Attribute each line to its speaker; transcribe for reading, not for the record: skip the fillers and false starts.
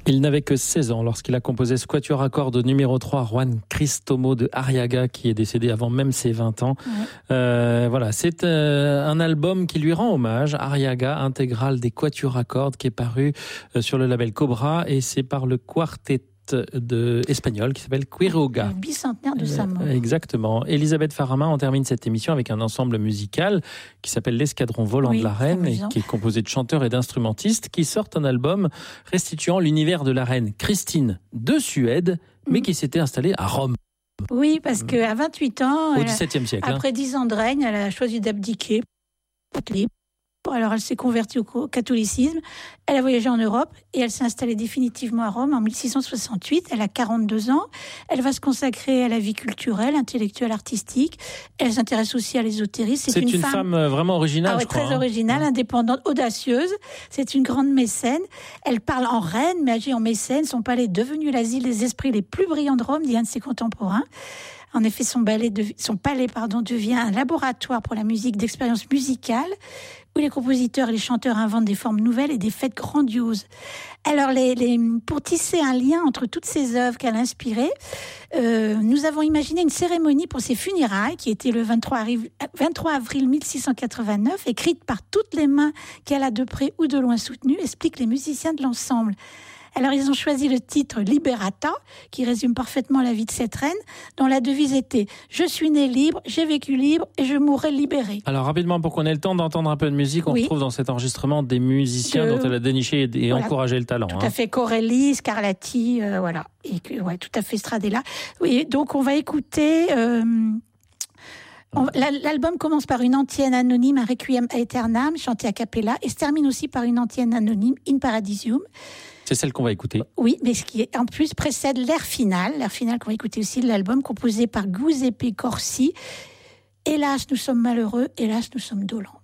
Speaker 1: Il n'avait que 16 ans lorsqu'il a composé ce quatuor à cordes numéro 3, Juan Cristomo de Arriaga, qui est décédé avant même ses 20 ans. Voilà, c'est un album qui lui rend hommage, Arriaga, intégrale des quatuors à cordes, qui est paru sur le label Cobra, et c'est par le quartet espagnol qui s'appelle Quiroga.
Speaker 2: Le bicentenaire de sa mort.
Speaker 1: Exactement. Elisabeth Farama, on termine cette émission avec un ensemble musical qui s'appelle l'Escadron Volant de la Reine, et qui est composé de chanteurs et d'instrumentistes qui sortent un album restituant l'univers de la reine Christine de Suède, mais qui s'était installée à Rome.
Speaker 2: Oui, parce qu'à 28 ans,
Speaker 1: au XVIIe siècle,
Speaker 2: après 10 ans de règne, elle a choisi d'abdiquer. Alors, elle s'est convertie au catholicisme, elle a voyagé en Europe et elle s'est installée définitivement à Rome en 1668. Elle a 42 ans. Elle va se consacrer à la vie culturelle, intellectuelle, artistique. Elle s'intéresse aussi à l'ésotérisme.
Speaker 1: C'est une femme vraiment originale, je crois.
Speaker 2: Très originale, indépendante, audacieuse. C'est une grande mécène. Elle parle en reine, mais agit en mécène. Son palais est devenu l'asile des esprits les plus brillants de Rome, dit un de ses contemporains. En effet, son palais devient un laboratoire pour la musique d'expérience musicale, où les compositeurs et les chanteurs inventent des formes nouvelles et des fêtes grandioses. Alors, pour tisser un lien entre toutes ces œuvres qu'elle a inspirées, nous avons imaginé une cérémonie pour ses funérailles, qui était le 23 avril 1689, écrite par toutes les mains qu'elle a de près ou de loin soutenues, expliquent les musiciens de l'ensemble. Alors, ils ont choisi le titre Liberata, qui résume parfaitement la vie de cette reine, dont la devise était « Je suis née libre, j'ai vécu libre et je mourrai libérée ». Alors,
Speaker 1: rapidement, pour qu'on ait le temps d'entendre un peu de musique, on retrouve dans cet enregistrement des musiciens dont elle a déniché et encouragé le talent.
Speaker 2: Tout à fait, Corelli, Scarlatti, voilà. Et tout à fait, Stradella. Oui, donc on va écouter... L'album commence par une antienne anonyme, un requiem aeternam, chanté a cappella, et se termine aussi par une antienne anonyme, In Paradisium.
Speaker 1: C'est celle qu'on va écouter.
Speaker 2: Oui, mais ce qui en plus précède l'air final qu'on va écouter aussi de l'album, composé par Giuseppe Corsi. Hélas, nous sommes malheureux, hélas, nous sommes dolents.